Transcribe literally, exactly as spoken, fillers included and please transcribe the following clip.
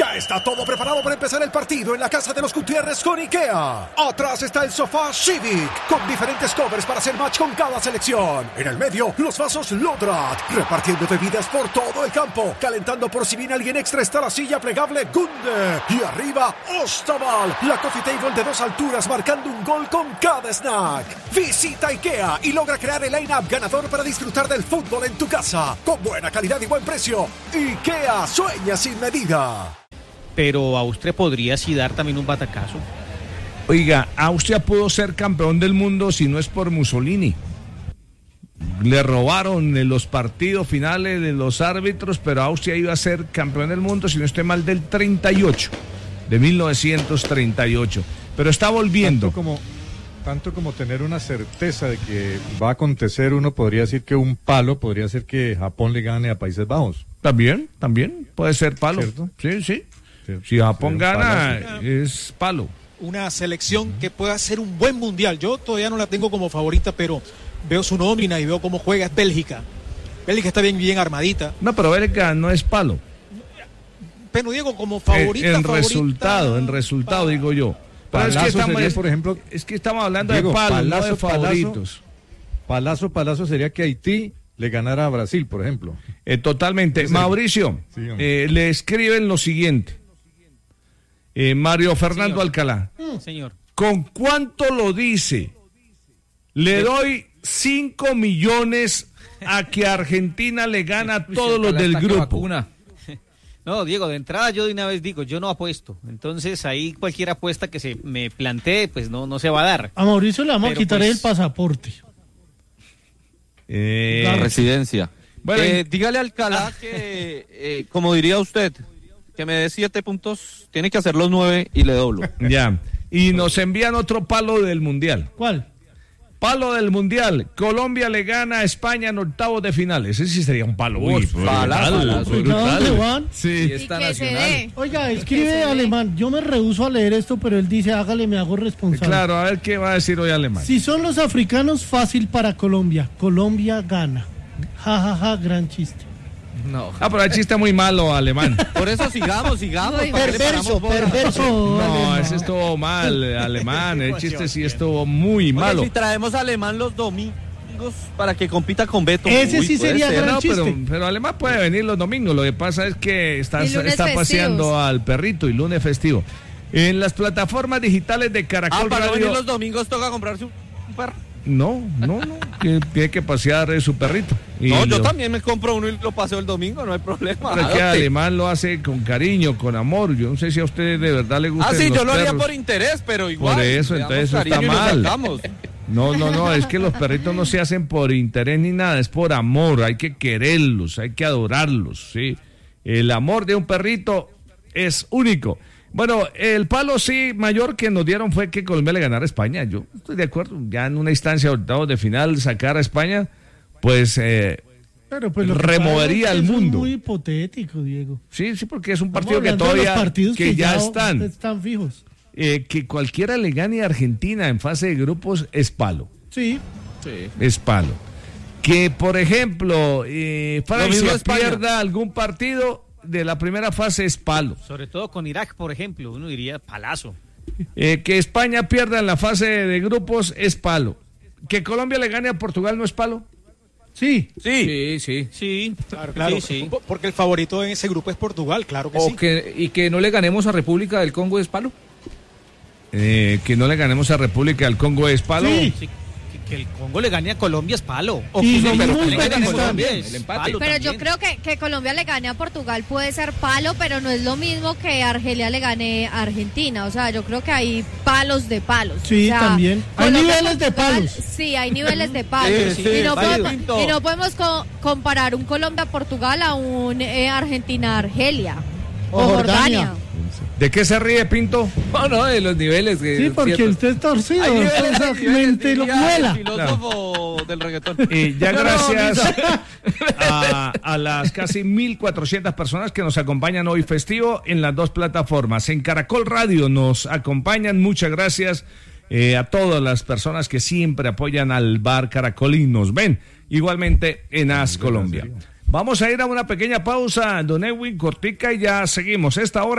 Ya está todo preparado para empezar el partido en la casa de los Gutiérrez con IKEA. Atrás está el sofá Civic, con diferentes covers para hacer match con cada selección. En el medio, los vasos Lodrat, repartiendo bebidas por todo el campo. Calentando por si viene alguien extra está la silla plegable Gunde. Y arriba, Ostaval, la coffee table de dos alturas marcando un gol con cada snack. Visita IKEA y logra crear el line-up ganador para disfrutar del fútbol en tu casa. Con buena calidad y buen precio. IKEA sueña sin medida. Pero Austria podría sí dar también un batacazo. Oiga, Austria pudo ser campeón del mundo si no es por Mussolini. Le robaron en los partidos finales de los árbitros, pero Austria iba a ser campeón del mundo, si no estoy mal, del treinta y ocho, de mil novecientos treinta y ocho. Pero está volviendo. Tanto como, tanto como tener una certeza de que va a acontecer, uno podría decir que un palo podría ser que Japón le gane a Países Bajos. También, también, puede ser palo. ¿Cierto? Sí, sí. Cierto. Si Japón Sí, gana, palazo. es palo. Una selección que pueda hacer un buen mundial. Yo todavía no la tengo como favorita, pero veo su nómina y veo cómo juega. Es Bélgica. Bélgica está bien, bien armadita. No, pero Bélgica no es palo. Pero Diego, como favorita, en, en favorita, resultado, en resultado, pa... digo yo. Pero es que, Palazo estamos, sería, por ejemplo, es que estamos hablando Diego, de palos, palazo, no de favoritos. Palazo, palazo sería que Haití le ganara a Brasil, por ejemplo. Eh, totalmente. Sí, Mauricio, sí, eh, le escriben lo siguiente. Eh, Mario Fernando Señor. Alcalá. Mm, señor. ¿Con cuánto lo dice? Le doy cinco millones a que Argentina le gana a todos los del grupo. No, Diego, de entrada yo de una vez digo, yo no apuesto. Entonces ahí cualquier apuesta que se me plantee, pues no, no se va a dar. A Mauricio le vamos Pero a quitar pues... el pasaporte. Eh, La residencia. Bueno, eh, dígale a Alcalá que, eh, como diría usted, que me dé siete puntos, tiene que hacer los nueve y le doblo. Ya. Y nos envían otro palo del Mundial. ¿Cuál? Palo del Mundial. Colombia le gana a España en octavos de finales. Ese sí sería un palo. Uy, palazo, palazo. ¿Dónde van? Sí. Y que se dé. Oiga, escribe alemán. Yo me rehúso a leer esto, pero él dice, hágale, me hago responsable. Claro, a ver qué va a decir hoy alemán. Si son los africanos, fácil para Colombia. Colombia gana. Ja, ja, ja, gran chiste. No. Ah, pero el chiste muy malo, alemán. Por eso sigamos, sigamos. Muy ¿para qué le Perverso, paramos bola? perverso. No, alemán. ese estuvo mal, alemán. El chiste sí estuvo muy Oye, malo. si traemos a Alemán los domingos para que compita con Beto. Ese Uy, sí puede sería ser. gran No, pero, chiste. pero alemán puede venir los domingos. Lo que pasa es que está, Y lunes está festivos. paseando al perrito y lunes festivo. En las plataformas digitales de Ah, Caracol para no Radio. venir los domingos toca comprarse un perro. No, no, no. que tiene que pasear eh, su perrito. Y No, yo lo- también me compro uno y lo paseo el domingo, no hay problema. Pero es que Adopte. alemán lo hace con cariño, con amor. Yo no sé si a usted de verdad le gusta. Ah, sí, yo lo haría por interés, pero igual. Por eso, le damos entonces eso está cariño y nos mal. sacamos. No, no, no, es que los perritos no se hacen por interés ni nada, es por amor, hay que quererlos, hay que adorarlos, ¿sí? El amor de un perrito es único. Bueno, el palo sí mayor que nos dieron fue que Colombia le ganara a España. Yo estoy de acuerdo, ya en una instancia de octavos de final sacar a España, pues eh, Pero pues lo que removería pasa es al que eso mundo. Es muy hipotético, Diego. sí, sí, porque es un Estamos partido que hablando de los todavía partidos que ya están. están fijos. Eh, que cualquiera le gane a Argentina en fase de grupos es palo. Sí. Es palo. Que, por ejemplo, eh, Lo mismo Francia España. pierda algún partido de la primera fase es palo. Sobre todo con Irak, por ejemplo, uno diría palazo. Eh, que España pierda en la fase de grupos es palo. Que Colombia le gane a Portugal no es palo. Sí. Sí. Sí, sí. Sí, Claro, claro. Sí, sí. Po- Porque el favorito en ese grupo es Portugal, claro que O sí. que, y que no le ganemos a República del Congo es palo. Eh, que no le ganemos a República del Congo es palo. Sí. Sí, que, que el Congo le gane a Colombia es palo. O Y que lo el mismo Perú le gane a Uzbekistán. Colombia El es empate. palo Pero yo también. creo que, que Colombia le gane a Portugal puede ser palo, pero no es lo mismo que Argelia le gane a Argentina. O sea, yo creo que hay palos de palos. Sí, O sea, también. Hay Colombia, niveles de Portugal, palos. Sí, hay niveles de palos. Sí, sí, y, no válido. podemos, y no podemos co- comparar un Colombia-Portugal a un eh, Argentina-Argelia. O, O Jordania. Jordania. ¿De qué se ríe, Pinto? No, no, de los niveles. Que Sí, es porque cierto. usted es torcido. Hay niveles, hay Esa niveles, mente lo diría el vuela. filósofo del reggaetón. Y ya No, no, gracias a, a las casi mil cuatrocientas personas que nos acompañan hoy festivo en las dos plataformas. En Caracol Radio nos acompañan, muchas gracias eh, a todas las personas que siempre apoyan al Bar Caracol y nos ven. Igualmente en A S Colombia. Vamos a ir a una pequeña pausa, don Edwin, cortica, y ya seguimos. Esta hora